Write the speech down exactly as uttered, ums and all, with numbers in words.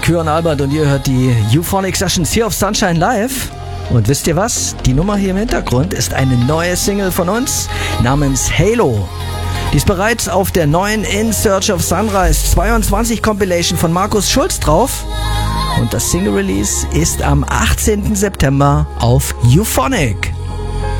Kür und Albert und ihr hört die Euphonic Sessions hier auf Sunshine Live. Und wisst ihr was? Die Nummer hier im Hintergrund ist eine neue Single von uns namens Halo. Die ist bereits auf der neuen In Search of Sunrise zweiundzwanzig Compilation von Markus Schulz drauf. Und das Single Release ist am achtzehnten September auf Euphonic.